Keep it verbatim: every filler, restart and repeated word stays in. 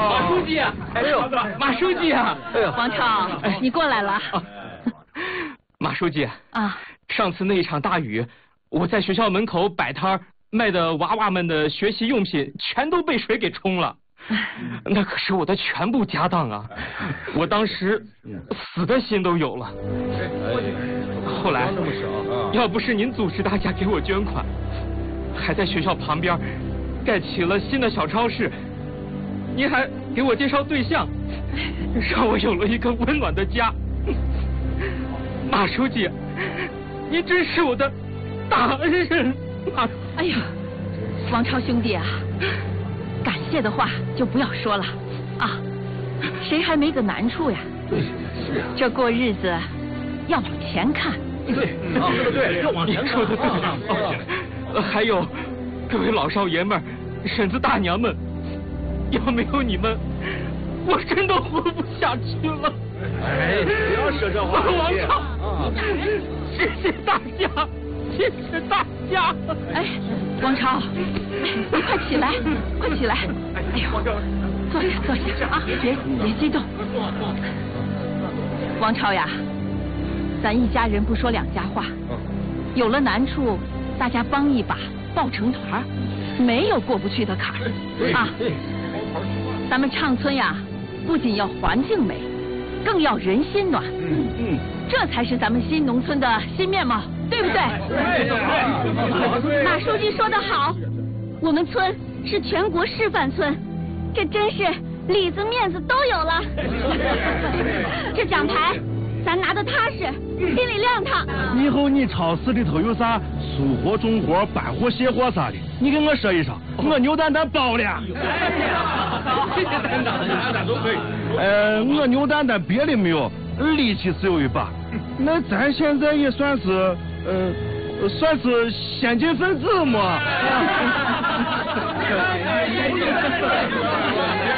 马书记啊！哎呦，马书记啊！ 哎呦， 王超，你过来了。 马书记啊， 上次那一场大雨，我在学校门口摆摊卖的娃娃们的学习用品全都被水给冲了，那可是我的全部家当啊！我当时死的心都有了。后来要不是您组织大家给我捐款，还在学校旁边盖起了新的小超市，您还给我介绍对象，让我有了一个温暖的家。马书记，您真是我的大恩人。马， 哎呀，王超兄弟啊，感谢的话就不要说了啊，谁还没个难处呀？ 对，是啊， 这过日子要往前看。 对，说的对，要往前看。 说的对。还有各位老少爷们儿、婶子大娘们，要没有你们，我真的活不下去了。 哎，不要说这话。 王超，谢谢大家，谢谢大家。 哎，王超，你快起来，快起来！哎呦，坐下坐下啊，别别激动。王超呀，咱一家人不说两家话，有了难处，大家帮一把，抱成团，没有过不去的坎儿啊。咱们畅村呀，不仅要环境美，更要人心暖。嗯嗯，这才是咱们新农村的新面貌，对不对？ 对。马书记说得好，我们村是全国示范村，这真是里子面子都有了。这奖牌咱拿得踏实，心里亮堂。 以后你超市里头有啥速货、中货、搬货、卸货啥的，你跟我说一声，我牛蛋蛋包了。 谢谢蛋蛋，蛋蛋都可以。 呃，我牛蛋蛋别的没有，力气只有一把。那咱现在也算是呃，算是先进分子嘛。